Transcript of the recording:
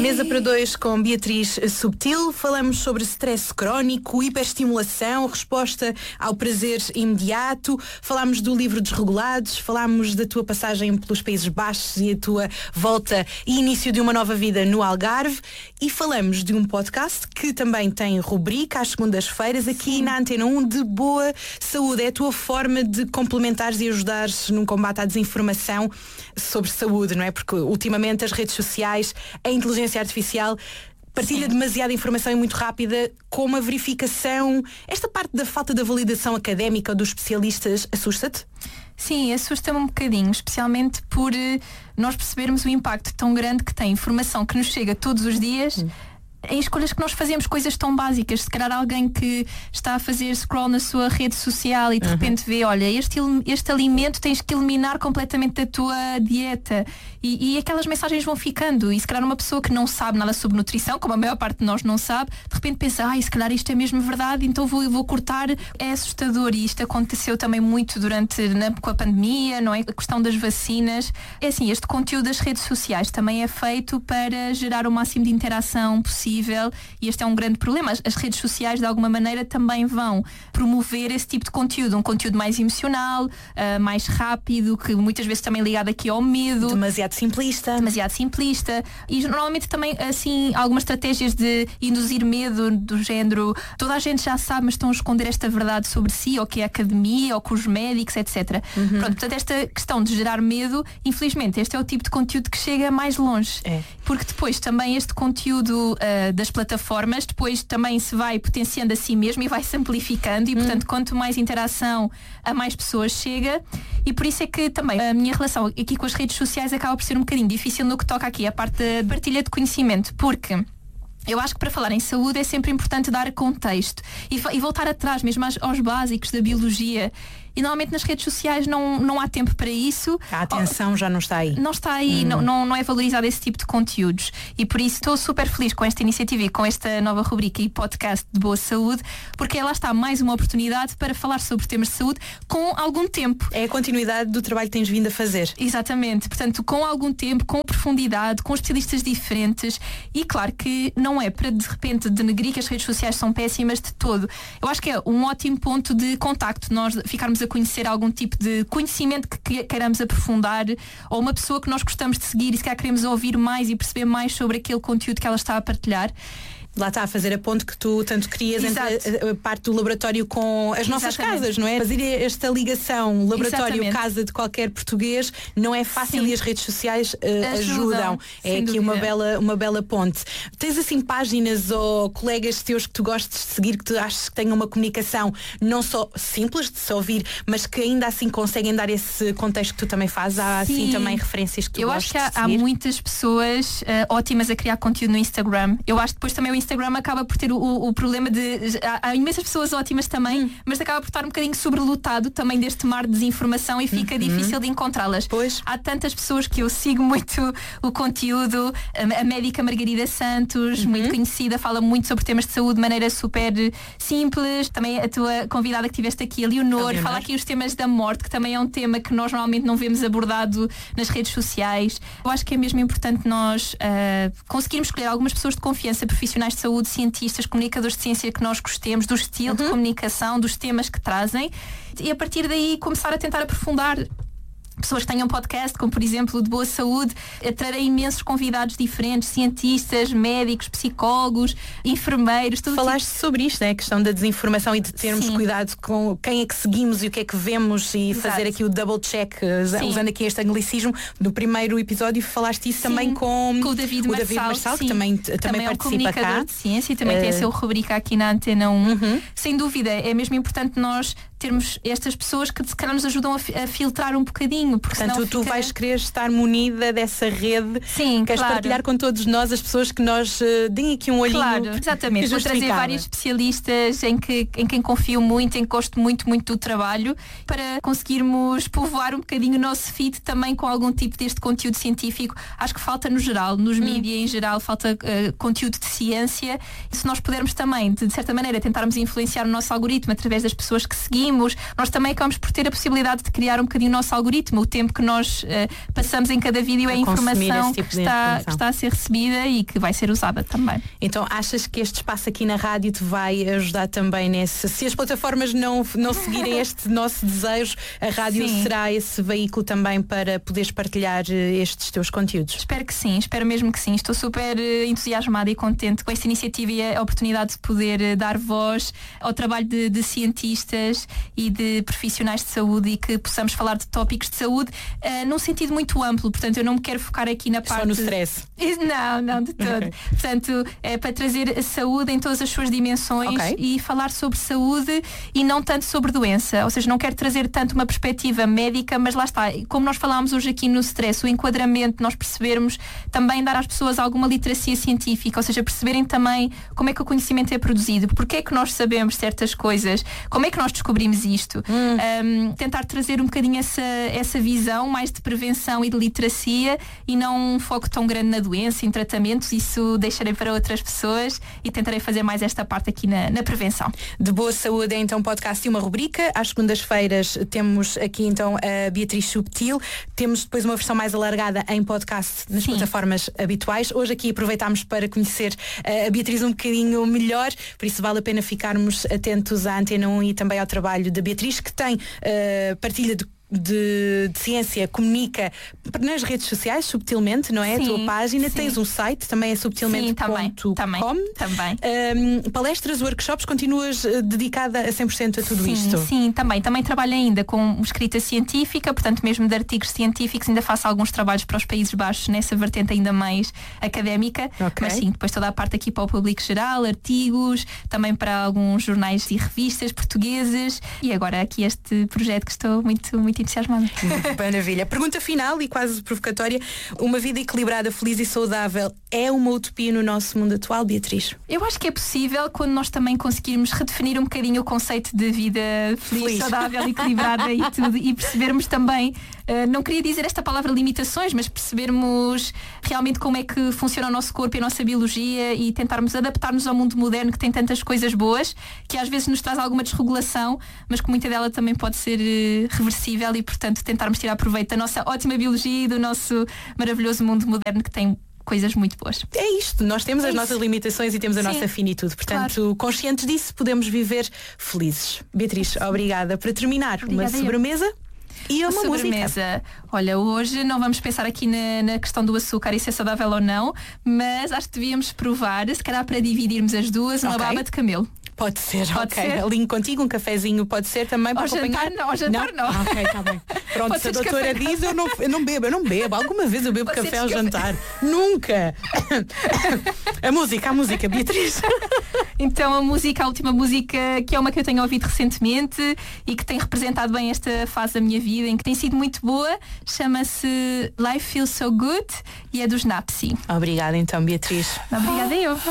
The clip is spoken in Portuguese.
Mesa para dois com Beatriz Subtil. Falamos sobre stress crónico, hiperestimulação, resposta ao prazer imediato. Falámos do livro Desregulados, falámos da tua passagem pelos Países Baixos e a tua volta e início de uma nova vida no Algarve. E falamos de um podcast que também tem rubrica às segundas-feiras aqui na Antena 1 de Boa Saúde. É a tua forma de complementares e ajudares no combate à desinformação sobre saúde, não é? Porque ultimamente as redes sociais, a inteligência artificial partilha demasiada informação e muito rápida, com uma verificação. Esta parte da falta da validação académica dos especialistas assusta-te? Sim, assusta-me um bocadinho, especialmente por nós percebermos o impacto tão grande que tem informação que nos chega todos os dias em escolhas que nós fazemos, coisas tão básicas. Se calhar alguém que está a fazer scroll na sua rede social e de repente vê, olha, este alimento tens que eliminar completamente da tua dieta, e aquelas mensagens vão ficando, e se calhar uma pessoa que não sabe nada sobre nutrição, como a maior parte de nós não sabe, de repente pensa, se calhar isto é mesmo verdade, então vou cortar. É assustador, e isto aconteceu também muito com a pandemia, não é? A questão das vacinas. É assim, este conteúdo das redes sociais também é feito para gerar o máximo de interação possível, e este é um grande problema. As redes sociais de alguma maneira também vão promover esse tipo de conteúdo, um conteúdo mais emocional, mais rápido, que muitas vezes também ligado aqui ao medo. Demasiado simplista. E normalmente também assim algumas estratégias de induzir medo, do género, toda a gente já sabe, mas estão a esconder esta verdade sobre si, ou que é a academia, ou com os médicos, etc. Pronto, portanto, esta questão de gerar medo, infelizmente este é o tipo de conteúdo que chega mais longe, porque depois também este conteúdo das plataformas depois também se vai potenciando a si mesmo e vai-se amplificando, e portanto quanto mais interação a mais pessoas chega. E por isso é que também a minha relação aqui com as redes sociais acaba por ser um bocadinho difícil no que toca aqui a parte da partilha de conhecimento, porque eu acho que para falar em saúde é sempre importante dar contexto e voltar atrás mesmo aos básicos da biologia. E normalmente nas redes sociais não há tempo para isso. A atenção já não está aí. Não está aí, não é valorizado esse tipo de conteúdos. E por isso estou super feliz com esta iniciativa e com esta nova rubrica e podcast de Boa Saúde, porque ela está mais uma oportunidade para falar sobre temas de saúde com algum tempo. É a continuidade do trabalho que tens vindo a fazer. Exatamente, portanto com algum tempo, com profundidade, com especialistas diferentes. E claro que não é para de repente denegrir que as redes sociais são péssimas de todo. Eu acho que é um ótimo ponto de contacto, nós ficarmos a conhecer algum tipo de conhecimento que queiramos aprofundar, ou uma pessoa que nós gostamos de seguir e se calhar queremos ouvir mais e perceber mais sobre aquele conteúdo que ela está a partilhar. Lá está a fazer a ponte que tu tanto querias entre a parte do laboratório com as nossas casas, não é? Fazer esta ligação laboratório-casa de qualquer português não é fácil. E as redes sociais ajudam. É aqui uma bela ponte. Tens assim páginas ou colegas teus que tu gostes de seguir, que tu achas que tenham uma comunicação não só simples de se ouvir, mas que ainda assim conseguem dar esse contexto que tu também fazes? Há assim também referências que tu gostes de seguir? Eu acho que há muitas pessoas ótimas a criar conteúdo no Instagram. Eu acho que depois também o Instagram acaba por ter o problema de... Há imensas pessoas ótimas também, mas acaba por estar um bocadinho sobrelotado também deste mar de desinformação e fica difícil de encontrá-las. Pois. Há tantas pessoas que eu sigo muito o conteúdo. A médica Margarida Santos, muito conhecida, fala muito sobre temas de saúde de maneira super simples. Também a tua convidada que tiveste aqui, a Leonor, fala aqui os temas da morte, que também é um tema que nós normalmente não vemos abordado nas redes sociais. Eu acho que é mesmo importante nós conseguirmos escolher algumas pessoas de confiança, profissionais de saúde, cientistas, comunicadores de ciência que nós gostemos, do estilo de comunicação, dos temas que trazem, e a partir daí começar a tentar aprofundar. Pessoas que tenham podcast, como por exemplo o de Boa Saúde, trarei imensos convidados diferentes, cientistas, médicos, psicólogos, enfermeiros, tudo. Falaste sobre isto, né? A questão da desinformação e de termos cuidado com quem é que seguimos e o que é que vemos, e fazer aqui o double check, usando aqui este anglicismo. No primeiro episódio falaste isso também com o David Marçal, que também é um participa cá. De ciência e também tem a sua rubrica aqui na Antena 1. Sem dúvida, é mesmo importante nós termos estas pessoas que se calhar nos ajudam a filtrar um bocadinho. Portanto, tu vais querer estar munida dessa rede. Sim, queres partilhar com todos nós, as pessoas que nós deem aqui um olhinho. Claro, exatamente. Vou trazer vários especialistas em quem confio muito, em que gosto muito, muito do trabalho, para conseguirmos povoar um bocadinho o nosso feed também com algum tipo deste conteúdo científico. Acho que falta no geral, nos mídias em geral, falta conteúdo de ciência. E se nós pudermos também, de certa maneira, tentarmos influenciar o nosso algoritmo através das pessoas que seguimos, consumimos. Nós também acabamos por ter a possibilidade de criar um bocadinho o nosso algoritmo. O tempo que nós passamos em cada vídeo é a informação tipo que está a ser recebida e que vai ser usada também. Então achas que este espaço aqui na rádio te vai ajudar também nesse... Se as plataformas não seguirem este nosso desejo, a rádio será esse veículo também para poderes partilhar estes teus conteúdos? Espero que sim, espero mesmo que sim. Estou super entusiasmada e contente com esta iniciativa e a oportunidade de poder dar voz ao trabalho de cientistas e de profissionais de saúde e que possamos falar de tópicos de saúde num sentido muito amplo. Portanto, eu não me quero focar aqui na parte... Só no stress? Não, de todo. Okay. Portanto, é para trazer a saúde em todas as suas dimensões e falar sobre saúde e não tanto sobre doença. Ou seja, não quero trazer tanto uma perspectiva médica, mas lá está. Como nós falámos hoje aqui no stress, o enquadramento, nós percebermos, também dar às pessoas alguma literacia científica, ou seja, perceberem também como é que o conhecimento é produzido, porque é que nós sabemos certas coisas, como é que nós descobrimos isto. Tentar trazer um bocadinho essa visão mais de prevenção e de literacia e não um foco tão grande na doença, em tratamentos. Isso deixarei para outras pessoas e tentarei fazer mais esta parte aqui na prevenção. De Boa Saúde é então um podcast e uma rubrica. Às segundas-feiras temos aqui então a Beatriz Subtil. Temos depois uma versão mais alargada em podcast nas plataformas habituais. Hoje aqui aproveitámos para conhecer a Beatriz um bocadinho melhor, por isso vale a pena ficarmos atentos à Antena 1 e também ao trabalho da Beatriz, que tem partilha de ciência, comunica nas redes sociais, subtilmente, não é? Sim, a tua página, sim. Tens um site, também é subtilmente.com. Também. Palestras, workshops, continuas dedicada a 100% a tudo isto? Sim, também trabalho ainda com escrita científica, portanto mesmo de artigos científicos, ainda faço alguns trabalhos para os Países Baixos nessa vertente ainda mais académica, mas sim, depois toda a parte aqui para o público geral, artigos, também para alguns jornais e revistas portugueses e agora aqui este projeto que estou muito entusiasmada. Maravilha. Pergunta final e quase provocatória. Uma vida equilibrada, feliz e saudável é uma utopia no nosso mundo atual, Beatriz? Eu acho que é possível quando nós também conseguirmos redefinir um bocadinho o conceito de vida feliz. Saudável, equilibrada e tudo, e percebermos também, não queria dizer esta palavra limitações, mas percebermos realmente como é que funciona o nosso corpo e a nossa biologia e tentarmos adaptar-nos ao mundo moderno que tem tantas coisas boas, que às vezes nos traz alguma desregulação, mas que muita dela também pode ser reversível e, portanto, tentarmos tirar proveito da nossa ótima biologia e do nosso maravilhoso mundo moderno que tem coisas muito boas. É isto, nós temos as nossas limitações e temos a nossa finitude, portanto, conscientes disso, podemos viver felizes. Beatriz, obrigada. Para terminar, uma sobremesa e uma música. Olha, hoje não vamos pensar aqui na questão do açúcar e se é saudável ou não, mas acho que devíamos provar, se calhar para dividirmos as duas, uma baba de camelo. Pode ser. Alinho contigo, um cafezinho pode ser também para acompanhar. Ao jantar não. Ok, está bem. Pronto, se a doutora diz, eu não bebo. Alguma vez eu bebo café ao jantar. Nunca. A música, Beatriz. Então a última música, que é uma que eu tenho ouvido recentemente e que tem representado bem esta fase da minha vida, em que tem sido muito boa, chama-se Life Feels So Good e é dos Napsi. Obrigada então, Beatriz. Obrigada eu.